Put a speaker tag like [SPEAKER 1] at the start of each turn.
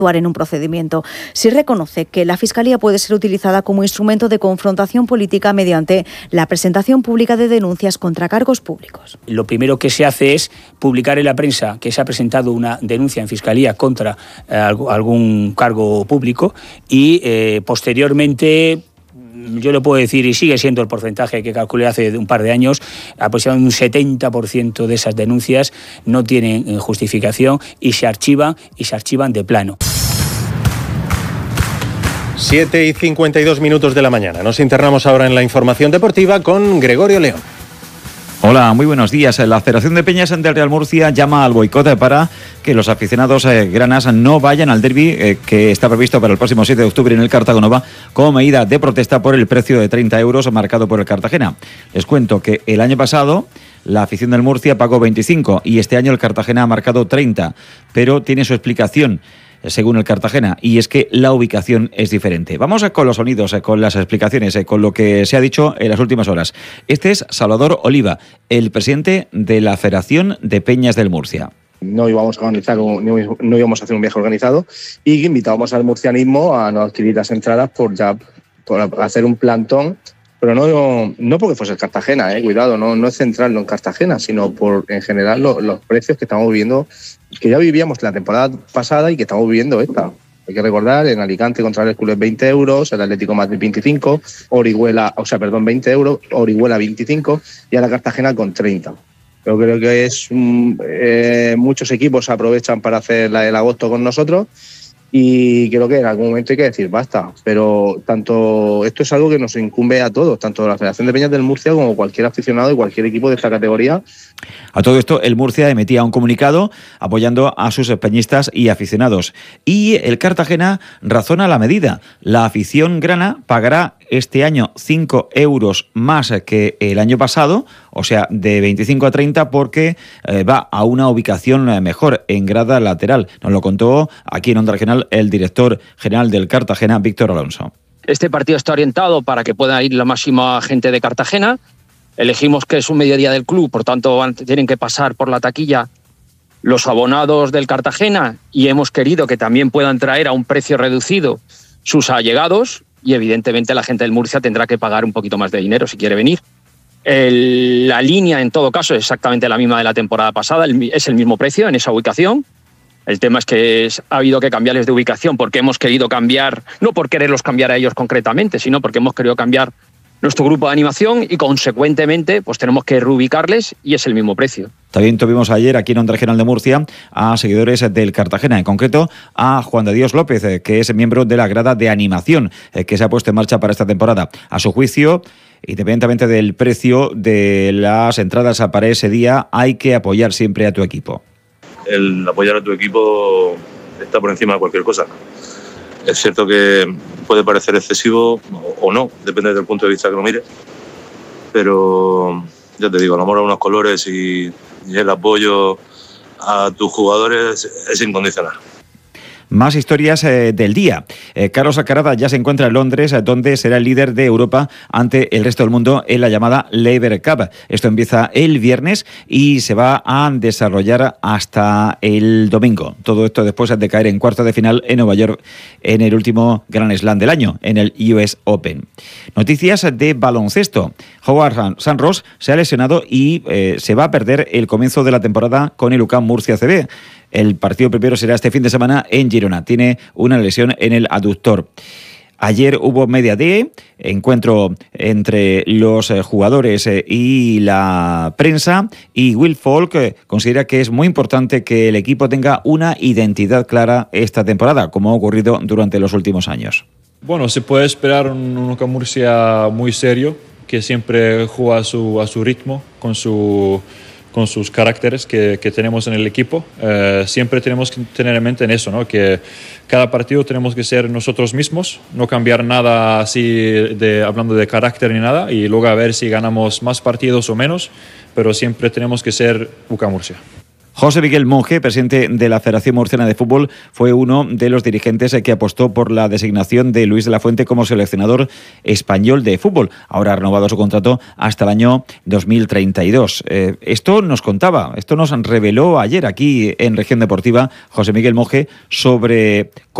[SPEAKER 1] en un procedimiento. Sí reconoce que la Fiscalía puede ser utilizada como instrumento de confrontación política mediante la presentación pública de denuncias contra cargos públicos.
[SPEAKER 2] Lo primero que se hace es publicar en la prensa que se ha presentado una denuncia en Fiscalía contra algún cargo público y posteriormente, yo le puedo decir, y sigue siendo el porcentaje que calculé hace un par de años, aproximadamente un 70% de esas denuncias no tienen justificación y se archivan de plano.
[SPEAKER 3] 7:52 de la mañana. Nos internamos ahora en la información deportiva con Gregorio León.
[SPEAKER 4] Hola, muy buenos días. La Federación de Peñas del Real Murcia llama al boicot para que los aficionados granas no vayan al derbi que está previsto para el próximo 7 de octubre en el Cartagonova como medida de protesta por el precio de 30 euros marcado por el Cartagena. Les cuento que el año pasado la afición del Murcia pagó 25 y este año el Cartagena ha marcado 30, pero tiene su explicación según el Cartagena, y es que la ubicación es diferente. Vamos con los sonidos, con las explicaciones, con lo que se ha dicho en las últimas horas. Este es Salvador Oliva, el presidente de la Federación de Peñas del Murcia.
[SPEAKER 5] No íbamos a organizar, no íbamos a hacer un viaje organizado y invitábamos al murcianismo a no adquirir las entradas por hacer un plantón, pero no porque fuese el Cartagena, cuidado, no es centrarlo en Cartagena, sino por en general los precios que estamos viviendo, que ya vivíamos la temporada pasada y que estamos viviendo esta. Hay que recordar, en Alicante contra el Hércules 20 euros, el Atlético Madrid 25, 20 euros, Orihuela 25 y ahora Cartagena con 30. Yo creo que muchos equipos aprovechan para hacer el agosto con nosotros y creo que en algún momento hay que decir basta, pero esto es algo que nos incumbe a todos, tanto la Federación de Peñas del Murcia como cualquier aficionado de cualquier equipo de esta categoría.
[SPEAKER 4] A todo esto, el Murcia emitía un comunicado apoyando a sus peñistas y aficionados. Y el Cartagena razona la medida. La afición grana pagará este año 5 euros más que el año pasado, o sea, de 25 a 30, porque va a una ubicación mejor, en grada lateral. Nos lo contó aquí en Onda Regional el director general del Cartagena, Víctor Alonso.
[SPEAKER 6] Este partido está orientado para que pueda ir la máxima gente de Cartagena. Elegimos que es un mediodía del club, por tanto tienen que pasar por la taquilla los abonados del Cartagena y hemos querido que también puedan traer a un precio reducido sus allegados y evidentemente la gente del Murcia tendrá que pagar un poquito más de dinero si quiere venir. La línea en todo caso es exactamente la misma de la temporada pasada, es el mismo precio en esa ubicación. El tema es que ha habido que cambiarles de ubicación porque hemos querido cambiar, no por quererlos cambiar a ellos concretamente, sino porque hemos querido cambiar nuestro grupo de animación y consecuentemente pues tenemos que reubicarles y es el mismo precio.
[SPEAKER 4] También tuvimos ayer aquí en Onda Regional de Murcia a seguidores del Cartagena, en concreto a Juan de Dios López, que es miembro de la grada de animación que se ha puesto en marcha para esta temporada. A su juicio, independientemente del precio de las entradas para ese día, hay que apoyar siempre a tu equipo.
[SPEAKER 7] El apoyar a tu equipo está por encima de cualquier cosa. Es cierto que puede parecer excesivo o no, depende del punto de vista que lo mires, pero ya te digo, el amor a unos colores y el apoyo a tus jugadores es incondicional.
[SPEAKER 4] Más historias del día. Carlos Alcaraz ya se encuentra en Londres, donde será el líder de Europa ante el resto del mundo en la llamada Laver Cup. Esto empieza el viernes y se va a desarrollar hasta el domingo. Todo esto después de caer en cuartos de final en Nueva York en el último Grand Slam del año, en el US Open. Noticias de baloncesto. Howard Sanros se ha lesionado y se va a perder el comienzo de la temporada con el UCAM Murcia CB. El partido primero será este fin de semana en Girona. Tiene una lesión en el aductor. Ayer hubo media D, encuentro entre los jugadores y la prensa, y Will Falk considera que es muy importante que el equipo tenga una identidad clara esta temporada, como ha ocurrido durante los últimos años.
[SPEAKER 8] Bueno, se puede esperar un UCAM Murcia muy serio, que siempre juega a su ritmo, con sus caracteres que tenemos en el equipo. Siempre tenemos que tener en mente en eso, ¿no? Que cada partido tenemos que ser nosotros mismos, no cambiar nada así hablando de carácter ni nada, y luego a ver si ganamos más partidos o menos, pero siempre tenemos que ser UCAM Murcia.
[SPEAKER 4] José Miguel Monge, presidente de la Federación Murciana de Fútbol, fue uno de los dirigentes que apostó por la designación de Luis de la Fuente como seleccionador español de fútbol. Ahora ha renovado su contrato hasta el año 2032. Esto nos reveló ayer aquí en Región Deportiva José Miguel Monge sobre